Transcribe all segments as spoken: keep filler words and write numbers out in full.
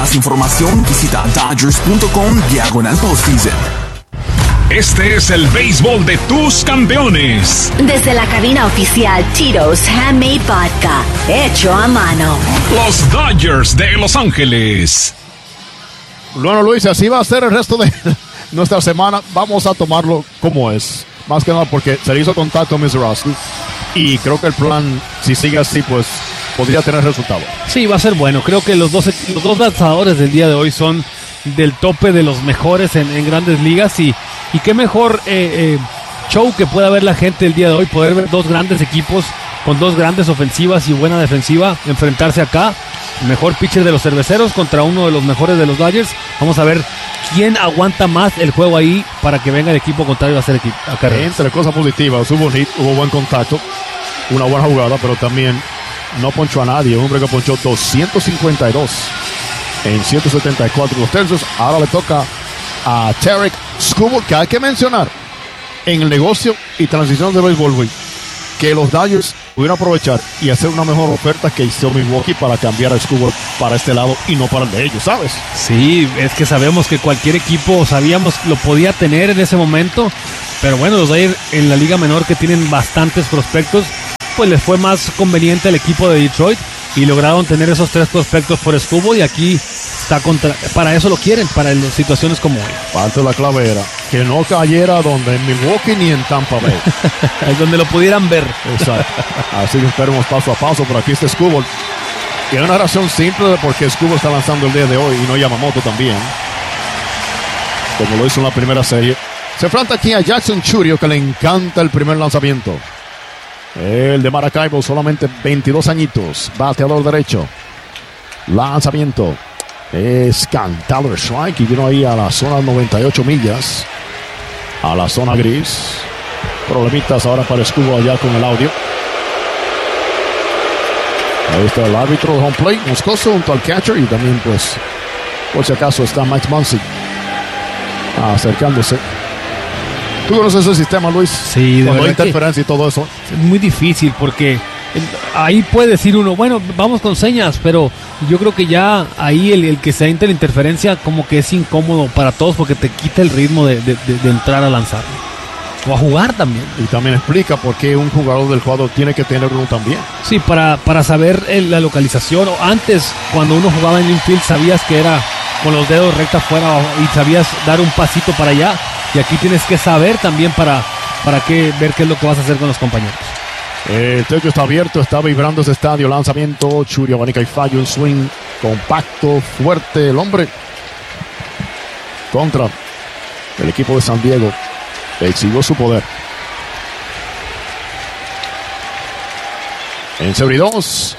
más información, visita Dodgers.com diagonal postseason. Este es el béisbol de tus campeones. Desde la cabina oficial Tito's Handmade Vodka, hecho a mano. Los Dodgers de Los Ángeles. Bueno, Luis, así va a ser el resto de nuestra semana. Vamos a tomarlo como es. Más que nada porque se le hizo contacto a Mizorowski. Y creo que el plan, si sigue así, pues podría tener resultado. Sí, va a ser bueno. Creo que los dos, los dos lanzadores del día de hoy son del tope de los mejores en, en grandes ligas. Y, y qué mejor eh, eh, show que pueda ver la gente el día de hoy. Poder ver dos grandes equipos con dos grandes ofensivas y buena defensiva enfrentarse acá. El mejor pitcher de los cerveceros contra uno de los mejores de los Dodgers. Vamos a ver quién aguanta más el juego ahí para que venga el equipo contrario a hacer equipo. Entre cosas positivas, hubo hit, hubo buen contacto, una buena jugada, pero también no ponchó a nadie. Un hombre que ponchó doscientos cincuenta y dos en ciento setenta y cuatro los tercios. Ahora le toca a Tarik Skubal, que hay que mencionar en el negocio y transición de béisbol, que los Dodgers pudieron aprovechar y hacer una mejor oferta que hizo Milwaukee para cambiar a Skubal para este lado y no para el de ellos, ¿sabes? Sí, es que sabemos que cualquier equipo, sabíamos, lo podía tener en ese momento, pero bueno, los Dodgers en la liga menor, que tienen bastantes prospectos, pues les fue más conveniente al equipo de Detroit y lograron tener esos tres prospectos por Skubal, y aquí está contra, para eso lo quieren, para situaciones como hoy. Parte de la clave era que no cayera donde en Milwaukee ni en Tampa Bay. Es donde lo pudieran ver. Exacto. Así que esperemos paso a paso, pero aquí está Skubal. Y hay una razón simple de por qué Skubal está lanzando el día de hoy y no Yamamoto también, como lo hizo en la primera serie. Se enfrenta aquí a Jackson Chourio, que le encanta el primer lanzamiento. El de Maracaibo, solamente veintidós añitos, bateador derecho. Lanzamiento es cantado, strike, y vino ahí a la zona noventa y ocho millas, a la zona gris. Problemitas ahora para Skubal allá con el audio. Ahí está el árbitro de home plate, Moscoso, junto al catcher, y también, pues, por si acaso, está Max Muncy acercándose. ¿Tú conoces el sistema, Luis? Sí, de Cuando hay verdad interferencia y todo eso. Es muy difícil porque ahí puede decir uno, bueno, vamos con señas, pero yo creo que ya ahí el, el que se entre la interferencia como que es incómodo para todos porque te quita el ritmo de, de, de, de entrar a lanzar o a jugar también. Y también explica por qué un jugador del cuadro tiene que tener uno también. Sí, para, para saber el, la localización. O antes, cuando uno jugaba en infield, sabías que era con los dedos recta afuera y sabías dar un pasito para allá. Y aquí tienes que saber también para, para que, ver qué es lo que vas a hacer con los compañeros. El techo está abierto, está vibrando ese estadio. Lanzamiento, Chourio, abanica y fallo, un swing compacto, fuerte. El hombre contra el equipo de San Diego exhibió su poder. En seguridad,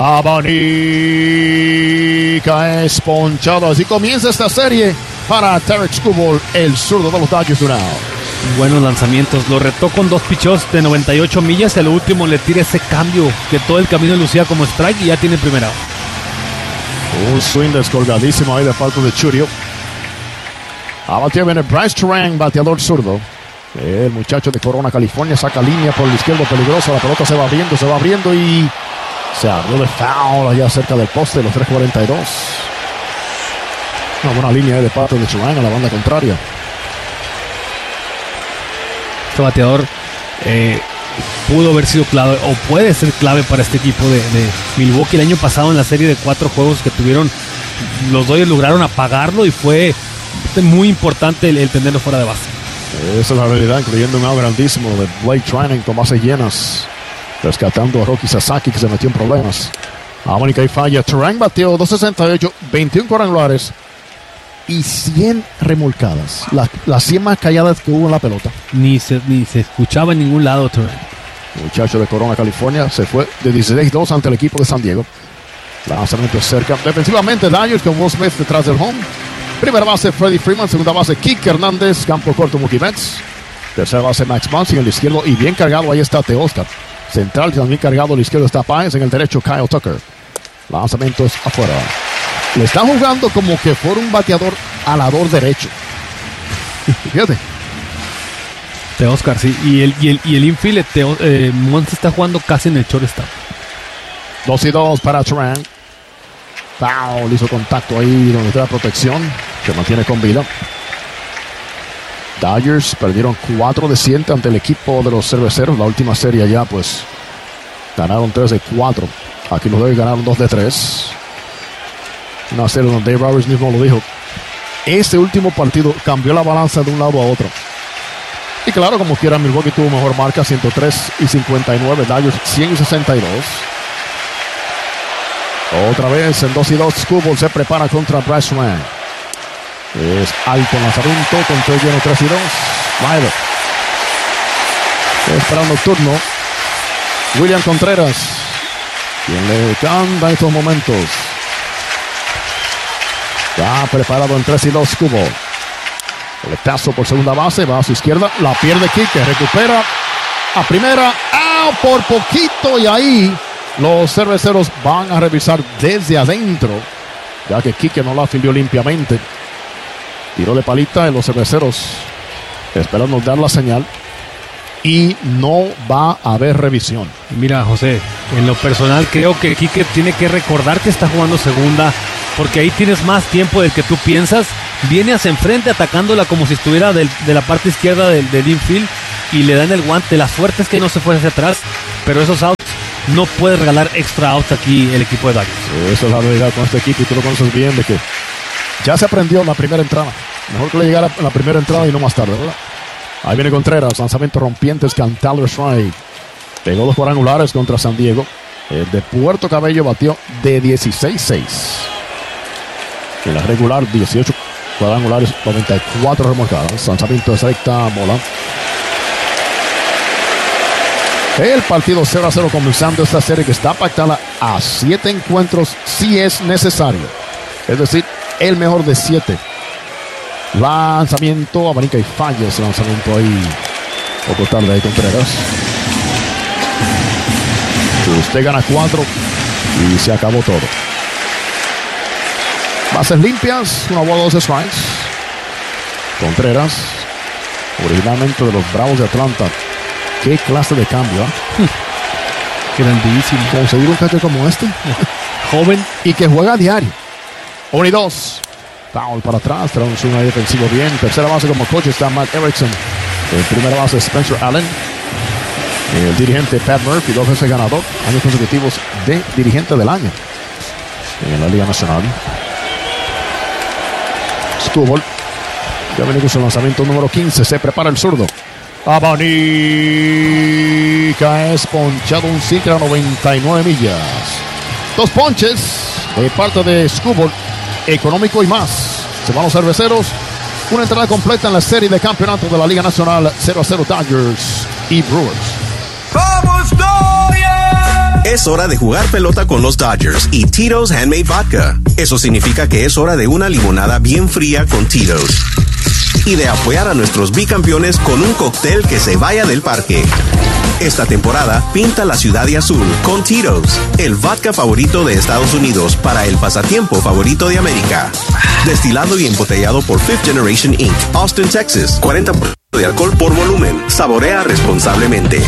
abanica, es ponchado. Así comienza esta serie para Tarik Skubal, el zurdo de los Dodgers de Toronto. Buenos lanzamientos, lo retó con dos pichos de noventa y ocho millas. El último le tira ese cambio que todo el camino lucía como strike y ya tiene primera. Un swing descolgadísimo ahí de parte de Chourio. A batear viene Bryce Turang, bateador zurdo. El muchacho de Corona, California, saca línea por el izquierdo peligroso. La pelota se va abriendo, se va abriendo y se abrió de foul allá cerca del poste, los tres cuarenta y dos. Una buena línea de parte de Turang a la banda contraria. Este bateador eh, pudo haber sido clave o puede ser clave para este equipo de, de Milwaukee. El año pasado en la serie de cuatro juegos que tuvieron, los Dodgers lograron apagarlo y fue muy importante el, el tenerlo fuera de base. Esa es la realidad, incluyendo un out grandísimo de Blake Treinen con bases llenas, rescatando a Roki Sasaki, que se metió en problemas. Amonica y falla. Turang bateó dos sesenta y ocho, veintiún cuadrangulares y cien remolcadas. Las, las cien más calladas que hubo en la pelota. Ni se, ni se escuchaba en ningún lado Turang. Muchacho de Corona, California, se fue de dieciséis dos ante el equipo de San Diego. Lanzamiento cerca. Defensivamente, Dodgers con Will Smith detrás del home. Primera base, Freddie Freeman. Segunda base, Kike Hernández. Campo corto, Mookie Betts. Tercera base, Max Muncy. En el izquierdo y bien cargado, ahí está Teoscar. Central, también cargado. El izquierdo está Páez. En el derecho, Kyle Tucker. Lanzamientos afuera. Le están jugando como que fuera un bateador alador derecho. Fíjate. Teoscar, sí. Y el, y el, y el infield, Teo, eh, Muncy está jugando casi en el shortstop. dos y dos para Turang. Foul, hizo contacto ahí donde está la protección. Se mantiene con vida. Dodgers perdieron cuatro de siete ante el equipo de los Cerveceros. La última serie ya, pues, ganaron tres de cuatro. Aquí los Dodgers ganaron dos de tres. Una serie donde Dave Roberts mismo lo dijo. Este último partido cambió la balanza de un lado a otro. Y claro, como quiera, Milwaukee tuvo mejor marca, ciento tres y cincuenta y nueve. Dodgers cien y sesenta y dos. Otra vez en dos y dos, Skubal se prepara contra Bryce Rand. Es alto el lanzamiento, control lleno tres y dos. Ryder. Esperando turno. William Contreras, quien le canta en estos momentos. Ya preparado en tres y dos, Skubal. El paso por segunda base, va a su izquierda, la pierde Quique, recupera a primera, ¡ah! Por poquito, y ahí los Cerveceros van a revisar desde adentro, ya que Quique no la afilió limpiamente. Tiró de palita y los Cerveceros esperando dar la señal y no va a haber revisión. Mira, José, en lo personal creo que Quique tiene que recordar que está jugando segunda, porque ahí tienes más tiempo del que tú piensas. Viene hacia enfrente atacándola como si estuviera del, de la parte izquierda del, del infield y le dan el guante. La suerte es que no se fue hacia atrás, pero esos outs no puede regalar extra outs aquí el equipo de Dodgers. Sí, eso es la realidad con este equipo y tú lo conoces bien, de que ya se aprendió en la primera entrada. Mejor que le llegara en la primera entrada y no más tarde, ¿verdad? Ahí viene Contreras, lanzamiento rompientes, Cantaloupe strike. Pegó dos cuadrangulares contra San Diego. El de Puerto Cabello batió de dieciséis seis. En la regular, dieciocho cuadrangulares, noventa y cuatro remolcadas. Lanzamiento de recta, bola. El partido cero a cero comenzando esta serie que está pactada a siete encuentros si es necesario. Es decir, el mejor de siete. Lanzamiento, abanica y falla ese lanzamiento ahí. Poco tarde ahí Contreras. Usted gana cuatro y se acabó todo. Bases limpias, una bola, dos strikes. Contreras, originalmente de los Bravos de Atlanta. Qué clase de cambio, ¿eh? Grandísimo. Conseguir un catcher como este, joven y que juega a diario. Uno y dos. Foul para atrás, trae un swing ahí defensivo bien. Tercera base como coach está Matt Erickson. En primera base Spencer Allen. El dirigente Pat Murphy, dos veces ganador, años consecutivos de dirigente del año en la Liga Nacional. Skubal, ya viene con su lanzamiento número quince, se prepara el zurdo. Abanica, es ponchado un sinker a noventa y nueve millas. Dos ponches de parte de Skubal, económico y más. Se van los Cerveceros. Una entrada completa en la serie de campeonato de la Liga Nacional, cero a cero Dodgers y Brewers. ¡Vamos, Dodgers! Es hora de jugar pelota con los Dodgers y Tito's Handmade Vodka. Eso significa que es hora de una limonada bien fría con Tito's. Y de apoyar a nuestros bicampeones con un cóctel que se vaya del parque. Esta temporada, pinta la ciudad de azul con Tito's, el vodka favorito de Estados Unidos para el pasatiempo favorito de América. Destilado y embotellado por Fifth Generation incorporated, Austin, Texas. cuarenta por ciento de alcohol por volumen. Saborea responsablemente.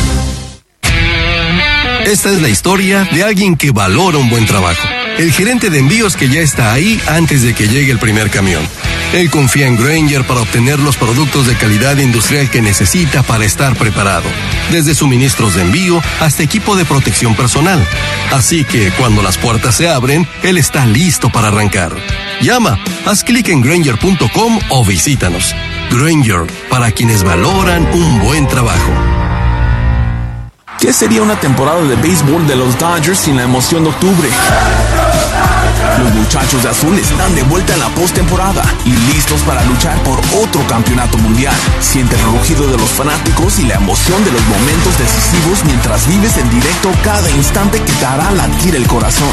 Esta es la historia de alguien que valora un buen trabajo. El gerente de envíos que ya está ahí antes de que llegue el primer camión. Él confía en Grainger para obtener los productos de calidad industrial que necesita para estar preparado. Desde suministros de envío hasta equipo de protección personal. Así que cuando las puertas se abren, él está listo para arrancar. Llama, haz clic en Grainger punto com o visítanos. Grainger, para quienes valoran un buen trabajo. ¿Qué sería una temporada de béisbol de los Dodgers sin la emoción de octubre? Los muchachos de azul están de vuelta en la postemporada y listos para luchar por otro campeonato mundial. Siente el rugido de los fanáticos y la emoción de los momentos decisivos mientras vives en directo cada instante que te hará latir el corazón.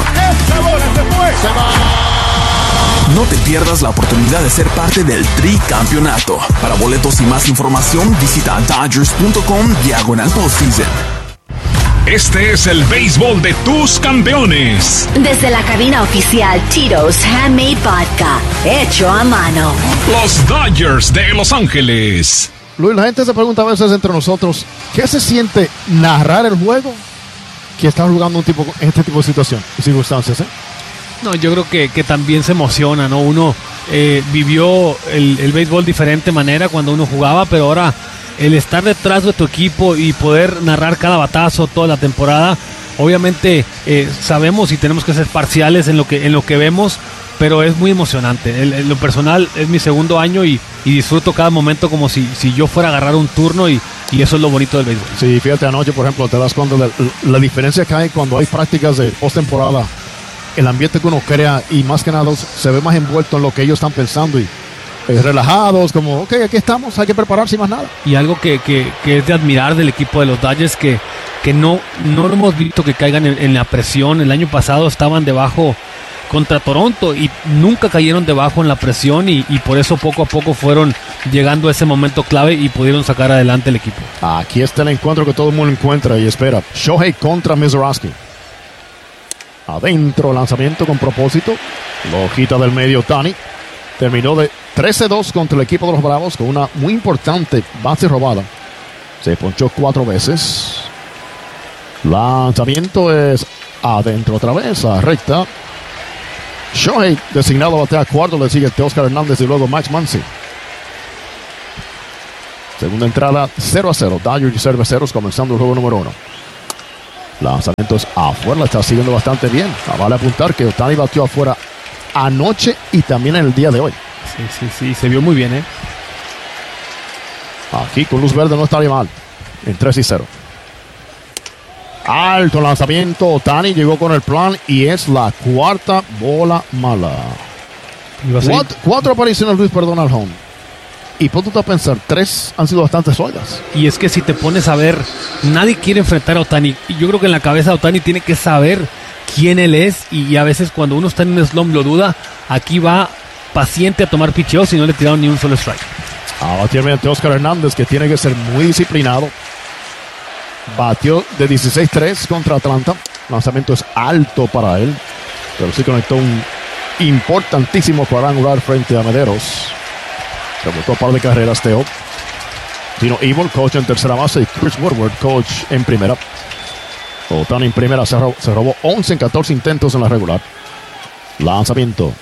No te pierdas la oportunidad de ser parte del tricampeonato. Para boletos y más información, visita Dodgers punto com diagonal postseason. Este es el béisbol de tus campeones. Desde la cabina oficial Tito's Handmade Vodka, hecho a mano. Los Dodgers de Los Ángeles. Luis, la gente se pregunta a veces entre nosotros, ¿qué se siente narrar el juego que está jugando un tipo, en este tipo de situación y circunstancias? ¿eh? No, yo creo que, que también se emociona, ¿no? Uno eh, vivió el, el béisbol de diferente manera cuando uno jugaba, pero ahora el estar detrás de tu equipo y poder narrar cada batazo toda la temporada, obviamente eh, sabemos y tenemos que ser parciales en lo que, en lo que vemos, pero es muy emocionante. En lo personal es mi segundo año y, y disfruto cada momento como si, si yo fuera a agarrar un turno y, y eso es lo bonito del béisbol. Sí, fíjate, anoche, por ejemplo, te das cuenta de la, la diferencia que hay cuando hay prácticas de postemporada. El ambiente que uno crea y más que nada se ve más envuelto en lo que ellos están pensando y eh, relajados, como, ok, aquí estamos, hay que prepararse y más nada. Y algo que, que, que es de admirar del equipo de los Dodgers, que, que no, no hemos visto que caigan en, en la presión. El año pasado estaban debajo contra Toronto y nunca cayeron debajo en la presión y, y por eso poco a poco fueron llegando a ese momento clave y pudieron sacar adelante el equipo. Aquí está el encuentro que todo el mundo encuentra y espera. Shohei contra Mizorowski. Adentro, lanzamiento con propósito. Lo quita del medio Ohtani. Terminó de trece dos contra el equipo de los Bravos con una muy importante base robada. Se ponchó cuatro veces. Lanzamiento es adentro otra vez, a recta. Shohei designado a batear cuarto, le sigue Teóscar Hernández y luego Max Muncy. Segunda entrada, cero a cero. Dodgers y Cerveceros comenzando el juego número uno. Lanzamientos afuera, está siguiendo bastante bien. Vale apuntar que Ohtani batió afuera anoche y también en el día de hoy. Sí, sí, sí, se vio muy bien, ¿eh? Aquí con luz verde no estaría mal. En tres y cero. Alto lanzamiento. Ohtani llegó con el plan y es la cuarta bola mala. Cuatro, cuatro apariciones, Luis, perdona al home. Y ponte a pensar, tres han sido bastante sólidas. Y es que si te pones a ver, nadie quiere enfrentar a Ohtani. Y yo creo que en la cabeza de Ohtani tiene que saber quién él es. Y a veces cuando uno está en un slump lo duda. Aquí va paciente a tomar picheos y no le tiraron ni un solo strike. A batir mediante Teóscar Hernández, que tiene que ser muy disciplinado. Batió de dieciséis tres contra Atlanta. Lanzamiento es alto para él, pero sí conectó un importantísimo cuadrangular frente a Mederos. Se botó un par de carreras, Teo. Tino Evil, coach en tercera base, y Chris Woodward, coach en primera. Ohtani en primera, se robó, se robó once en catorce intentos en la regular. Lanzamiento.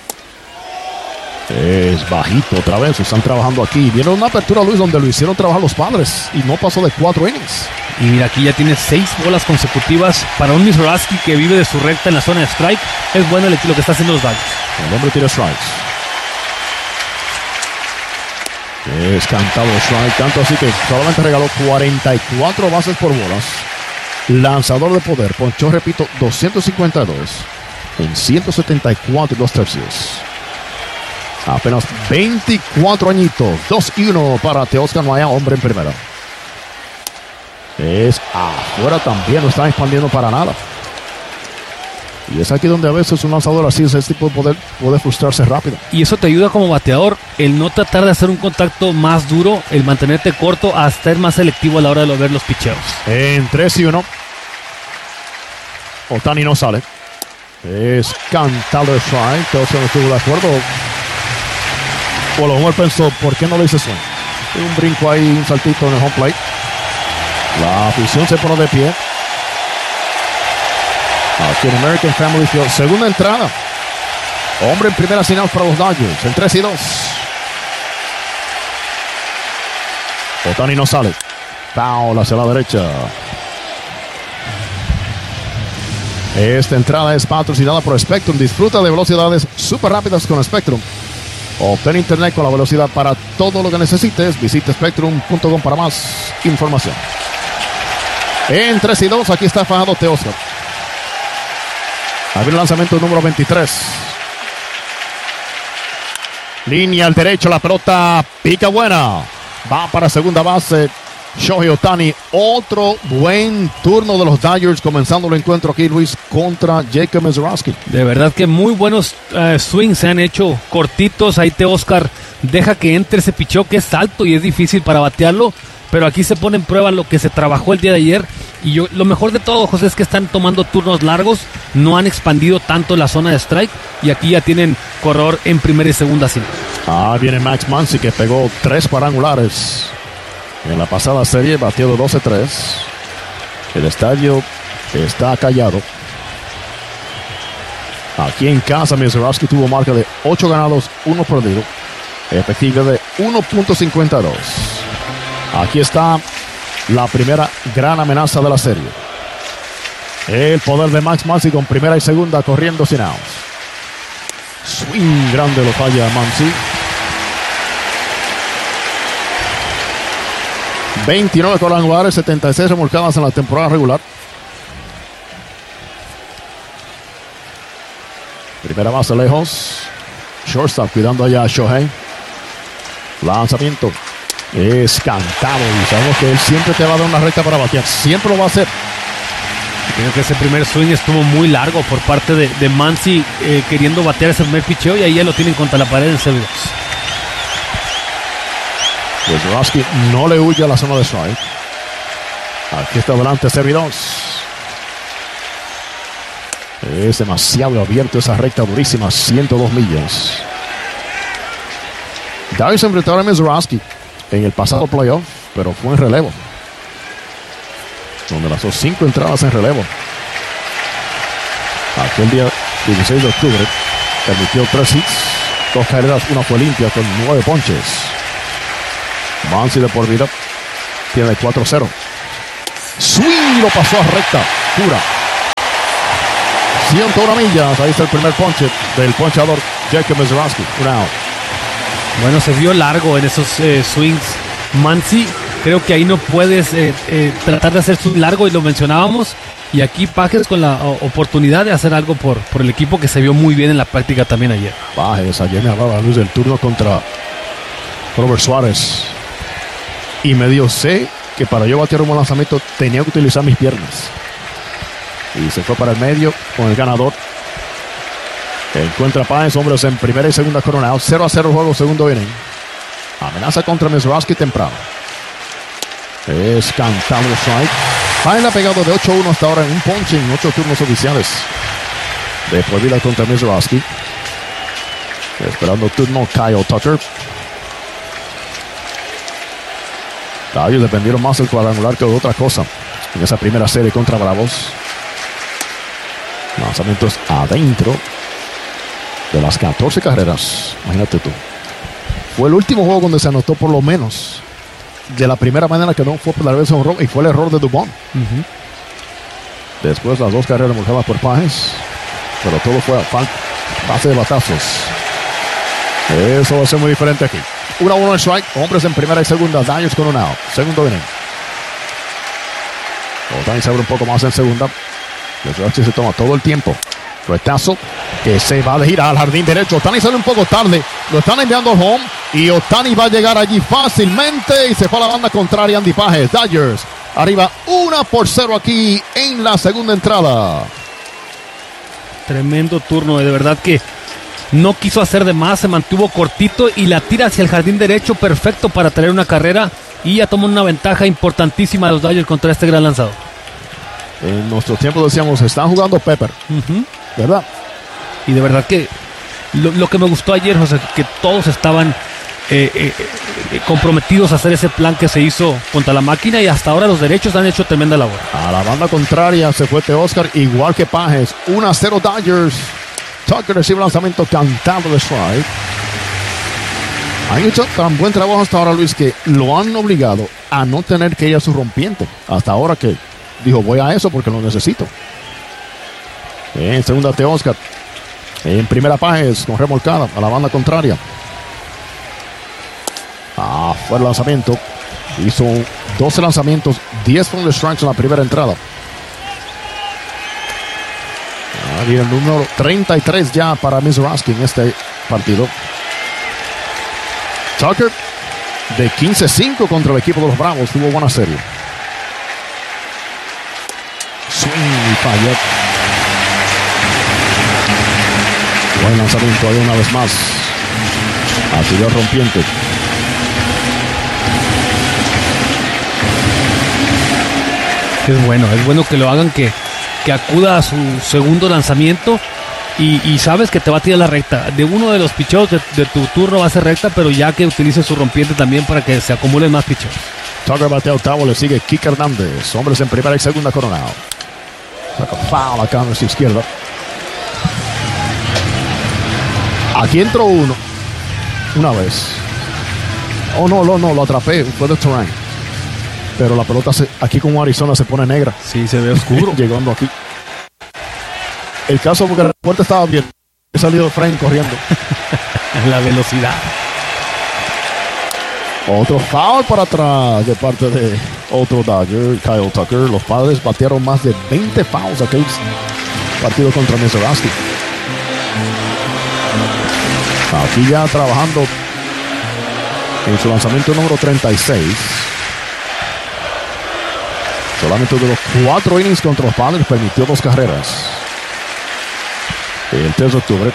Es bajito otra vez, están trabajando aquí. Viene una apertura, Luis, donde lo hicieron trabajar los Padres y no pasó de cuatro innings. Y mira, aquí ya tiene seis bolas consecutivas para un Mizorowski que vive de su recta en la zona de strike. Es bueno el, lo que está haciendo los Dodgers. El hombre tira strikes. Es cantado strike, tanto así que solamente regaló cuarenta y cuatro bases por bolas. Lanzador de poder, ponchó, repito, doscientos cincuenta y dos en ciento setenta y cuatro y dos tercios. Apenas veinticuatro añitos, dos y uno para Teóscar, no haya hombre en primera. Es afuera también, no están expandiendo para nada. Y es aquí donde a veces un lanzador así, ese tipo de poder, puede frustrarse rápido. Y eso te ayuda como bateador, el no tratar de hacer un contacto más duro, el mantenerte corto, a ser más selectivo a la hora de ver los picheos. En tres y uno. Ohtani no sale. Es cantado el strike. Teóscar no estuvo de acuerdo. O a lo mejor pensó, ¿por qué no le hice eso? Un brinco ahí, un saltito en el home plate. La afición se pone de pie. Aquí en American Family Field, segunda entrada. Hombre en primera señal para los Dodgers, en tres y dos. Ohtani no sale. Foul hacia la derecha. Esta entrada es patrocinada por Spectrum. Disfruta de velocidades súper rápidas con Spectrum. Obtén internet con la velocidad para todo lo que necesites. Visita spectrum punto com para más información. En tres y dos, aquí está fajado Teóscar. Hay un lanzamiento número veintitrés. Línea al derecho, la pelota pica buena. Va para segunda base Shohei Ohtani. Otro buen turno de los Dodgers, comenzando el encuentro aquí, Luis, contra Jacob Mizorowski. De verdad que muy buenos uh, swings se han hecho, cortitos. Ahí Teóscar deja que entre ese picheo que es alto y es difícil para batearlo, pero aquí se pone en prueba lo que se trabajó el día de ayer. Y yo, lo mejor de todo, José, es que están tomando turnos largos, no han expandido tanto la zona de strike, y aquí ya tienen corredor en primera y segunda cima. Ah, viene Max Muncy, que pegó tres cuadrangulares en la pasada serie, batió de doce tres. El estadio está callado. Aquí en casa, Mizorowski tuvo marca de ocho ganados, uno perdido. Efectividad de uno punto cincuenta y dos. Aquí está la primera gran amenaza de la serie. El poder de Max Muncy con primera y segunda corriendo sin outs. Swing grande lo falla Muncy. veintinueve cuadrangulares, setenta y seis remolcadas en la temporada regular. Primera base lejos. Shortstop cuidando allá a Shohei. Lanzamiento. Es cantado. Y sabemos que él siempre te va a dar una recta para batear. Siempre lo va a hacer. Creo que ese primer swing estuvo muy largo por parte de, de Muncy eh, queriendo batear ese primer picheo. Y ahí ya lo tienen contra la pared en cero dos. Pues Mizorowski no le huye a la zona de strike. Aquí está adelante cero dos. Es demasiado abierto esa recta durísima, ciento dos millas. Darius enfrentó a Mizorowski en el pasado playoff, pero fue en relevo, donde lanzó cinco entradas en relevo. Aquel día dieciséis de octubre permitió tres hits, dos carreras, una fue limpia con nueve ponches. Muncy de por vida tiene cuatro cero. Swing, lo pasó a recta pura. ciento una millas. Ahí está el primer ponche del ponchador Jacob Mizorowski. Un out. Bueno, se vio largo en esos eh, swings. Muncy, creo que ahí no puedes eh, eh, tratar de hacer swing largo, y lo mencionábamos. Y aquí Pages con la o, oportunidad de hacer algo por, por el equipo, que se vio muy bien en la práctica también ayer. Pages, ayer me hablaba Luis del turno contra Robert Suárez. Y me dio sé que para yo batear un buen lanzamiento tenía que utilizar mis piernas. Y se fue para el medio con el ganador. Encuentra Páez, hombres en primera y segunda coronados. cero a cero el juego, segundo inning. Amenaza contra Mizorowski temprano. Es cantado el strike. Páez ha pegado de ocho uno hasta ahora en un ponche en ocho turnos oficiales. De por vida contra Mizorowski. Esperando turno Kyle Tucker. Ellos dependieron más del cuadrangular que de otra cosa en esa primera serie contra Bravos. Lanzamientos adentro de las catorce carreras. Imagínate tú. Fue el último juego donde se anotó por lo menos de la primera manera que no fue por la vez un error, y fue el error de Dubón. Uh-huh. Después las dos carreras marcadas por Páez, pero todo fue a base de batazos. Eso va a ser muy diferente aquí. uno a uno en strike, hombres en primera y segunda, Dodgers con un out. Segundo inning. Otani se abre un poco más en segunda. Mizorowski se toma todo el tiempo. Retazo que se va a girar al jardín derecho. Otani sale un poco tarde. Lo están enviando al home. Y Otani va a llegar allí fácilmente. Y se fue a la banda contraria. Andy Pages. Dodgers arriba uno por cero aquí en la segunda entrada. Tremendo turno. De verdad que no quiso hacer de más. Se mantuvo cortito y la tira hacia el jardín derecho. Perfecto para traer una carrera. Y ya tomó una ventaja importantísima de los Dodgers contra este gran lanzador. En nuestro tiempo decíamos, están jugando Pepper. Uh-huh. ¿Verdad? Y de verdad que lo, lo que me gustó ayer, José, que todos estaban eh, eh, eh, comprometidos a hacer ese plan que se hizo contra la máquina, y hasta ahora los derechos han hecho tremenda labor. A la banda contraria se fue Teoscar, igual que Pages. uno a cero Dodgers. Tucker recibe lanzamiento cantado de strike. Han hecho tan buen trabajo hasta ahora, Luis, que lo han obligado a no tener que ir a su rompiente. Hasta ahora que dijo, voy a eso porque lo necesito. En segunda Teoscar. En primera Páez con remolcada a la banda contraria. Ah, fue el lanzamiento. Hizo doce lanzamientos, diez fueron de strikes en la primera entrada. Ah, viene el número treinta y tres ya para Mizorowski en este partido. Tucker de quince cinco contra el equipo de los Bravos. Tuvo buena serie. Swing y falla. Buen lanzamiento ahí una vez más. Así el rompiente. Es bueno, es bueno que lo hagan, que, que acuda a su segundo lanzamiento y, y sabes que te va a tirar la recta. De uno de los picheos de, de tu turno va a ser recta, pero ya que utilice su rompiente también para que se acumulen más picheos. Tucker batea octavo, le sigue Kike Hernández. Hombres en primera y segunda coronado. Saca foul acá a nuestra izquierda. Aquí entró uno. Una vez. Oh, no, no, no, lo atrapé. Fue de terrain. Pero la pelota se, aquí como Arizona se pone negra. Sí, se ve oscuro. Llegando aquí. El caso porque la puerta estaba bien. He salido de frame corriendo. La velocidad. Otro foul para atrás de parte de otro Dodger, Kyle Tucker. Los Padres batearon más de veinte fouls aquel partido contra Mizorowski. Aquí ya trabajando en su lanzamiento número treinta y seis. Solamente de los cuatro innings contra los Padres permitió dos carreras. El tres de octubre.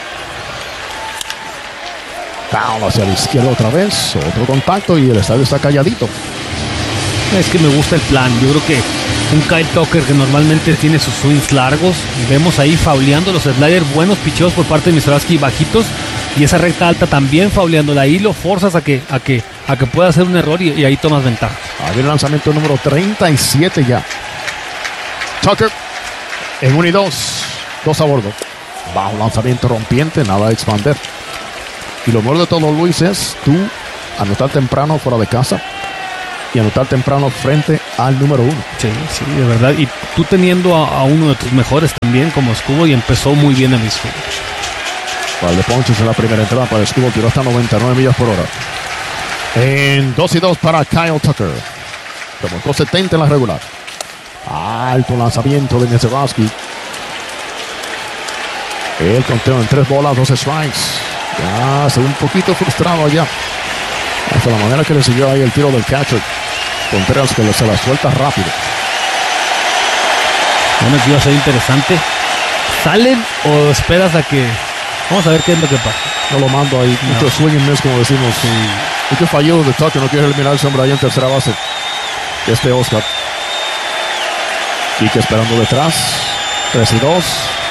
Foul hacia la izquierda otra vez. Otro contacto y el estadio está calladito. Es que me gusta el plan. Yo creo que un Kyle Tucker que normalmente tiene sus swings largos. Vemos ahí fauleando los sliders, buenos picheos por parte de Mizorowski bajitos. Y esa recta alta también fauleándola. Ahí lo forzas a que, a que, a que pueda hacer un error y, y ahí tomas ventaja. Ahí el lanzamiento número treinta y siete ya. Tucker en uno y dos. Dos a bordo. Bajo lanzamiento rompiente, nada de expander. Y lo mejor de todo, Luis, es tú anotar temprano fuera de casa y anotar temprano frente al número uno. Sí, sí, de verdad. Y tú teniendo a, a uno de tus mejores también como Escubo y empezó muy bien el swing. Para de ponches en la primera entrada para Escubo, tiró hasta noventa y nueve millas por hora. En dos y dos para Kyle Tucker. Remolcó setenta en la regular. Alto lanzamiento de Mizorowski. El conteo en tres bolas, doce strikes. Ya se ve un poquito frustrado allá. Hasta la manera que recibió ahí el tiro del catcher. Contreras que se la suelta rápido. Bueno, aquí va a ser interesante. ¿Salen o esperas a que... Vamos a ver qué es lo que pasa. No lo mando ahí. No. Mucho swing and miss, como decimos. Sí. Mucho fallido de Tucker. No quiere eliminar ese hombre ahí en tercera base. Este Oscar. Quique esperando detrás. tres y dos.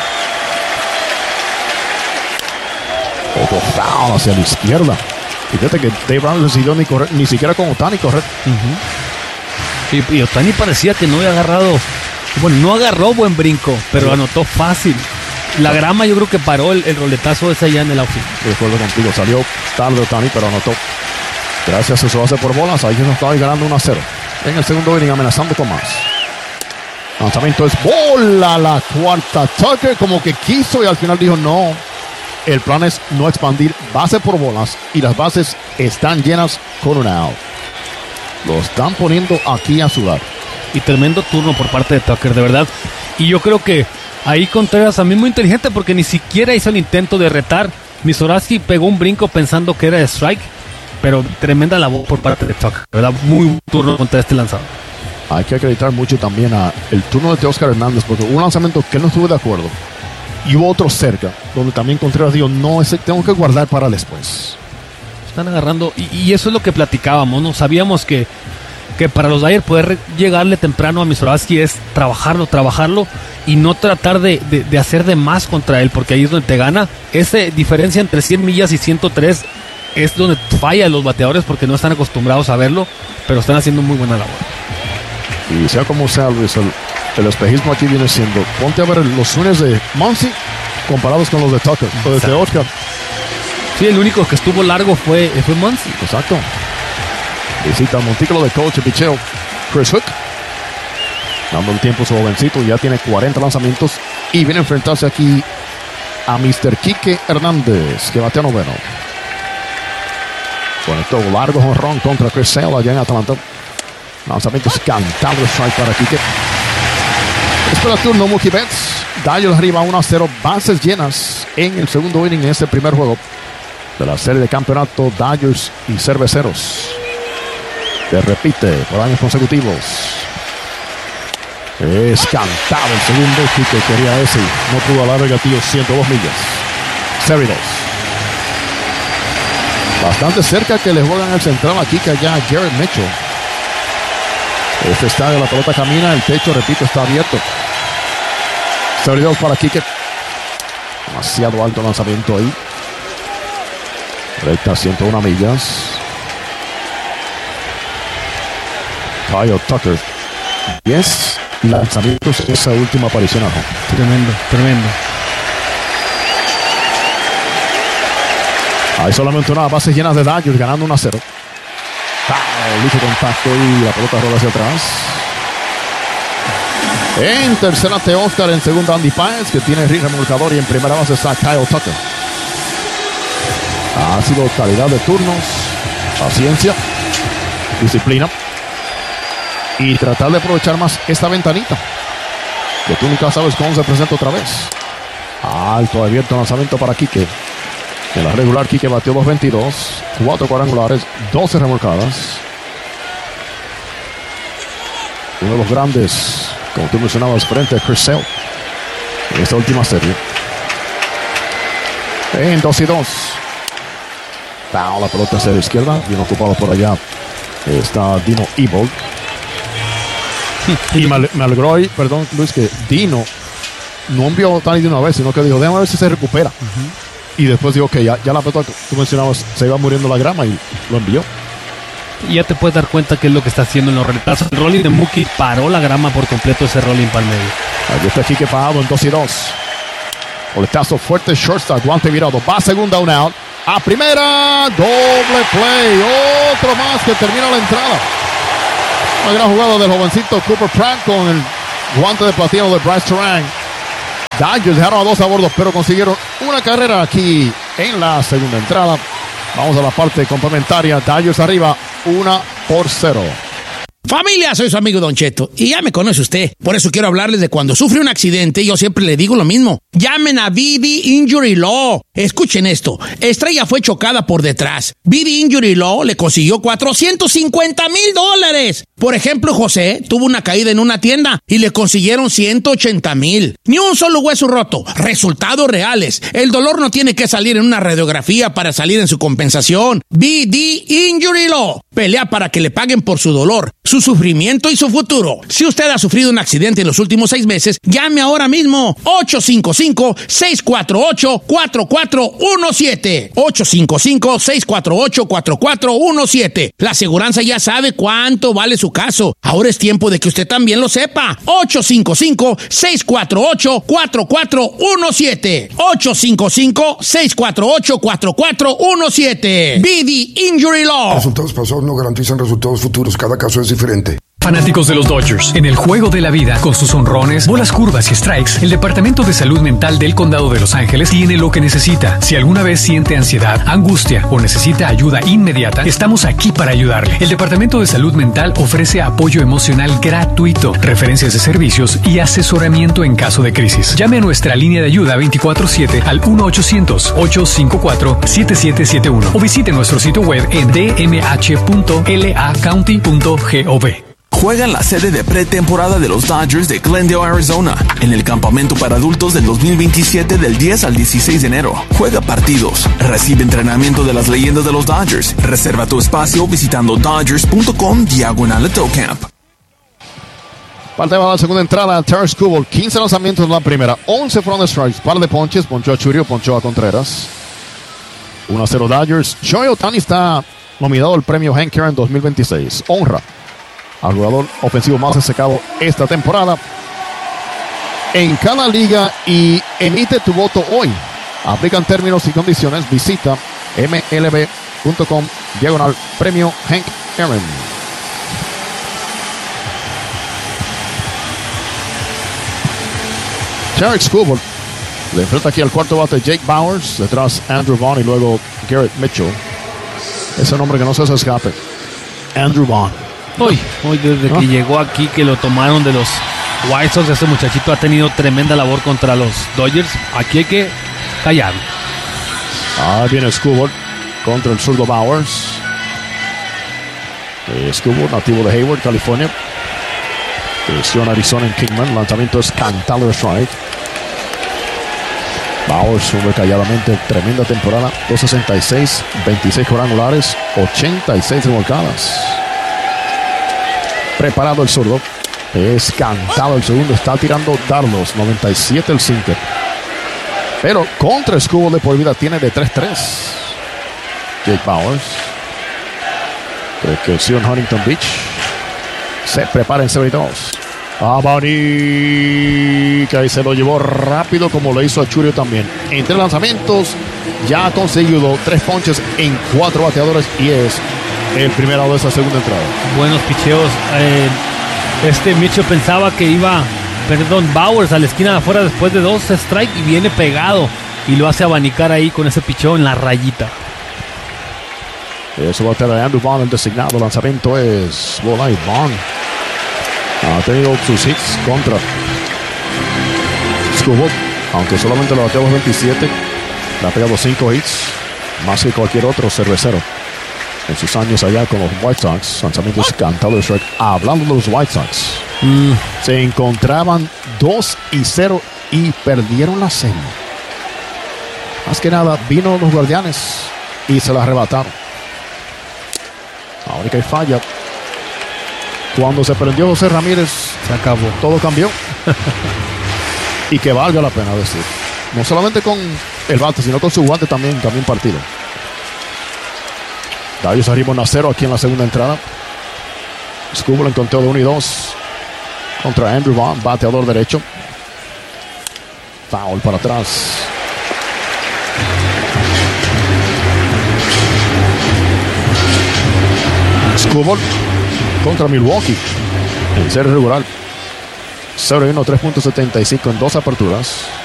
Otro foul hacia la izquierda. Fíjate que Dave Brown decidió ni correr, ni siquiera con Ohtani correr. Uh-huh. Y, y Ohtani parecía que no había agarrado, bueno, no agarró buen brinco, pero sí. Anotó fácil. La grama yo creo que paró el, el roletazo ese allá en el outfield. De acuerdo contigo, salió tarde Ohtani, pero anotó. Gracias a su base por bolas, ahí nos estaba ganando uno a cero. En el segundo inning amenazando con más. Lanzamiento es bola, la cuarta. Tucker como que quiso y al final dijo no. El plan es no expandir base por bolas y las bases están llenas con un out. Lo están poniendo aquí a sudar. Y tremendo turno por parte de Tucker, de verdad. Y yo creo que ahí Contreras también muy inteligente porque ni siquiera hizo el intento de retar. Mizorowski pegó un brinco pensando que era de strike, pero tremenda labor por parte de Tucker, de verdad, muy buen turno contra este lanzador. Hay que acreditar mucho también a el turno de Teóscar Hernández porque hubo un lanzamiento que él no estuvo de acuerdo. Y hubo otro cerca, donde también Contreras dijo, no, ese tengo que guardar para después. Están agarrando, y, y eso es lo que platicábamos, ¿no? Sabíamos que, que para los Dodgers poder llegarle temprano a Mizorowski es trabajarlo, trabajarlo, y no tratar de, de, de hacer de más contra él, porque ahí es donde te gana. Esa diferencia entre cien millas y ciento tres es donde falla los bateadores, porque no están acostumbrados a verlo, pero están haciendo muy buena labor. Y sea como sea, Luis, el, el espejismo aquí viene siendo, ponte a ver los swings de Muncy comparados con los de Tucker, o de Teóscar. Sí, el único que estuvo largo fue, fue Muncy. Exacto. Visita el montículo de coach de picheo Chris Hook, dando el tiempo a su jovencito, ya tiene cuarenta lanzamientos y viene a enfrentarse aquí a mister Quique Hernández, que batea noveno. Conectó largo jonrón contra Chris Sale allá en Atlanta. Lanzamientos cantables, strike para Quique. Espera el turno, Mookie Betts. Dodgers arriba uno a cero, bases llenas en el segundo inning en este primer juego de la serie de campeonato Dodgers y Cerveceros. Se repite por años consecutivos. Es cantado el segundo. Quique quería ese. No pudo hablar de gatillo, ciento dos millas. Serie dos. Bastante cerca que le juegan el central aquí que allá Garrett Mitchell. Este estadio, la pelota camina, el techo, repito, está abierto. Serie dos para Quique. Demasiado alto lanzamiento ahí. Recta ciento una millas. Kyle Tucker. diez lanzamientos en esa última aparición. Tremendo, tremendo. Hay solamente una base llena de Dodgers ganando uno a cero. Ah, lucha contacto y la pelota rola hacia atrás. En tercera te Oscar, en segunda Andy Páez, que tiene remolcador, y en primera base está Kyle Tucker. Ha sido calidad de turnos, paciencia, disciplina y tratar de aprovechar más esta ventanita, que tú nunca sabes cómo se presenta otra vez. Alto, abierto, lanzamiento para Quique. En la regular, Quique batió dos veintidós, cuatro cuadrangulares, doce remolcadas. Uno de los grandes, como tú mencionabas, frente a Chris Sale en esta última serie. En dos y dos. Foul, la pelota hacia la izquierda, bien ocupado por allá. Está Dino Ebold. Y me, me alegró ahí, perdón Luis, que Dino no envió Tani de una vez, sino que dijo, déjame ver si se recupera. Uh-huh. Y después dijo que ya, ya la pelota, tú mencionabas, se iba muriendo la grama y lo envió. Y ya te puedes dar cuenta qué es lo que está haciendo en los retazos. El rolling de Mookie paró la grama por completo, ese rolling para el medio. Aquí está Quique parado en dos y dos. Boletazo fuerte, shortstop, guante virado, va a segunda, un out. A primera, doble play, otro más que termina la entrada. Una gran jugada del jovencito Cooper Pratt con el guante de platino de Bryce Terang. Dodgers dejaron a dos a bordo, pero consiguieron una carrera aquí en la segunda entrada. Vamos a la parte complementaria. Dodgers arriba, una por cero. Familia, soy su amigo Don Cheto y ya me conoce usted. Por eso quiero hablarles de cuando sufre un accidente. Yo siempre le digo lo mismo. Llamen a B D Injury Law. Escuchen esto. Estrella fue chocada por detrás. B D Injury Law le consiguió cuatrocientos cincuenta mil dólares. Por ejemplo, José tuvo una caída en una tienda y le consiguieron ciento ochenta mil. Ni un solo hueso roto. Resultados reales. El dolor no tiene que salir en una radiografía para salir en su compensación. B D Injury Law. Pelea para que le paguen por su dolor, su sufrimiento y su futuro. Si usted ha sufrido un accidente en los últimos seis meses, llame ahora mismo. ocho cinco cinco, seis cuatro ocho, cuatro cuatro uno siete. ocho cinco cinco, seis cuatro ocho, cuatro cuatro uno siete. La aseguranza ya sabe cuánto vale su caso. Ahora es tiempo de que usted también lo sepa. ocho cinco cinco, seis cuatro ocho, cuatro cuatro uno siete. ocho cinco cinco, seis cuatro ocho, cuatro cuatro uno siete. B D Injury Law. Resultados pasados no garantizan resultados futuros. Cada caso es diferente. Fanáticos de los Dodgers, en el juego de la vida, con sus honrones, bolas curvas y strikes, el Departamento de Salud Mental del Condado de Los Ángeles tiene lo que necesita. Si alguna vez siente ansiedad, angustia o necesita ayuda inmediata, estamos aquí para ayudarle. El Departamento de Salud Mental ofrece apoyo emocional gratuito, referencias de servicios y asesoramiento en caso de crisis. Llame a nuestra línea de ayuda veinticuatro siete al uno ochocientos, ocho cinco cuatro, siete siete siete uno o visite nuestro sitio web en d m h punto l a county punto gov. Juega en la sede de pretemporada de los Dodgers de Glendale, Arizona, en el campamento para adultos del dos mil veintisiete del diez al dieciséis de enero. Juega partidos, recibe entrenamiento de las leyendas de los Dodgers. Reserva tu espacio visitando dodgers punto com diagonal camp. Parte de la segunda entrada, Terrence Skubal, quince lanzamientos en la primera, once fueron de strikes, par de ponches, ponchó a Churio, ponchó a Contreras. uno a cero Dodgers. Shohei Ohtani está nominado al premio Hank Aaron dos mil veintiséis. Honra al jugador ofensivo más destacado esta temporada en cada liga y emite tu voto hoy. Aplican términos y condiciones. Visita m l b punto com diagonal premio Hank Aaron. Tarek Skubal le enfrenta aquí al cuarto bate Jake Bowers, detrás Andrew Vaughn y luego Garrett Mitchell. Ese nombre que no se escape, Andrew Vaughn. Hoy, hoy desde ¿no? que llegó aquí, que lo tomaron de los White Sox, este muchachito ha tenido tremenda labor contra los Dodgers. Aquí hay que callar. Ah, viene Skubal contra el zurdo Bowers. Eh, Skubal, nativo de Hayward, California. Creció en Arizona en Kingman. Lanzamiento es cantado de strike. Bowers sube calladamente. Tremenda temporada. dos sesenta y seis, veintiséis cuadrangulares, ochenta y seis remolcadas. Preparado el zurdo. Es cantado el segundo. Está tirando dardos. noventa y siete el sinker. Pero contra Skubal de por vida tiene de tres tres. Jake Bowers. Que creció en Huntington Beach. Se prepara en cero y dos. Abanica y se lo llevó rápido como lo hizo a Churio también. En tres lanzamientos ya ha conseguido tres ponches en cuatro bateadores y es el primero de esa segunda entrada. Buenos picheos. Eh, este Mitchell pensaba que iba, perdón, Bowers a la esquina de afuera después de dos strikes y viene pegado y lo hace abanicar ahí con ese picheo en la rayita. Eso va a tener Andrew Vaughn el designado. El lanzamiento es bola y Vaughn ha tenido sus hits contra Skubal, aunque solamente lo bateó los veintisiete, le ha pegado cinco hits, más que cualquier otro cervecero en sus años allá con los White Sox. Lanzamientos cantados de strike. Hablando de los White Sox, mm. se encontraban dos y cero y perdieron la serie. Más que nada vino los Guardianes y se la arrebataron. Ahora que hay falla. Cuando se prendió José Ramírez, se acabó. Todo cambió. Y que valga la pena decir. No solamente con el bate, sino con su guante también, también partido. Darius arriba uno a cero aquí en la segunda entrada. Skubal en conteo de uno y dos contra Andrew Vaughn, bateador derecho. Foul para atrás. Skubal contra Milwaukee en serie regular. cero y uno, tres punto setenta y cinco en dos aperturas.